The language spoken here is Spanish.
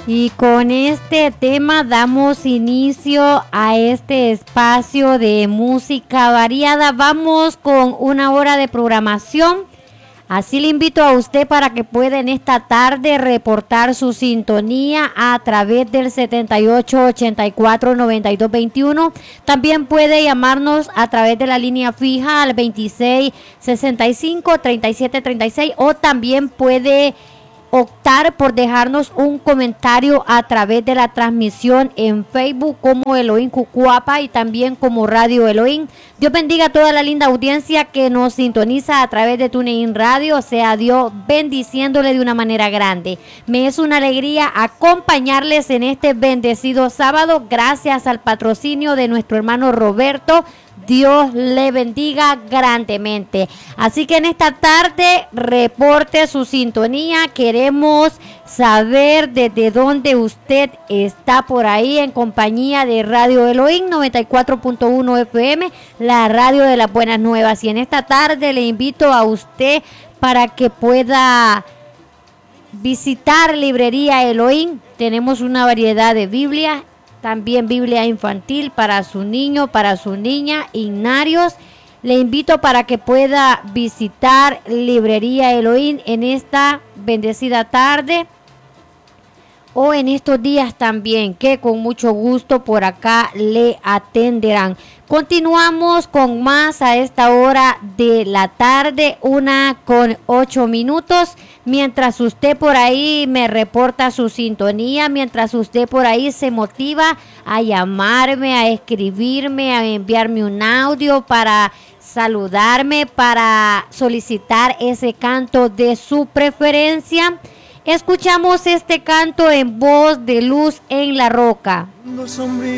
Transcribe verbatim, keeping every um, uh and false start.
Y con este tema damos inicio a este espacio de música variada. Vamos con una hora de programación. Así le invito a usted para que pueda en esta tarde reportar su sintonía a través del setenta y ocho, ochenta y cuatro, noventa y dos, veintiuno. También puede llamarnos a través de la línea fija al veintiséis, sesenta y cinco, treinta y siete, treinta y seis, o también puede optar por dejarnos un comentario a través de la transmisión en Facebook como Elohim Cucuapa y también como Radio Elohim. Dios bendiga a toda la linda audiencia que nos sintoniza a través de TuneIn Radio. Sea Dios bendiciéndole de una manera grande. Me es una alegría acompañarles en este bendecido sábado gracias al patrocinio de nuestro hermano Roberto. Dios le bendiga grandemente. Así que en esta tarde reporte su sintonía. Queremos saber desde dónde usted está por ahí en compañía de Radio Elohim noventa y cuatro punto uno F M, la radio de las buenas nuevas. Y en esta tarde le invito a usted para que pueda visitar Librería Elohim. Tenemos una variedad de Biblias. También Biblia infantil para su niño, para su niña, himnarios. Le invito para que pueda visitar Librería Elohim en esta bendecida tarde o en estos días también, que con mucho gusto por acá le atenderán. Continuamos con más a esta hora de la tarde, una con ocho minutos. Mientras usted por ahí me reporta su sintonía, mientras usted por ahí se motiva a llamarme, a escribirme, a enviarme un audio para saludarme, para solicitar ese canto de su preferencia. Escuchamos este canto en voz de Luz en la Roca.